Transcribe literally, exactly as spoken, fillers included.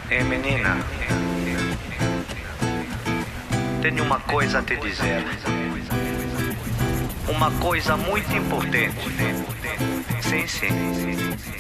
Ei, menina, tenho uma coisa a te dizer. Uma coisa muito importante. Sim, sim.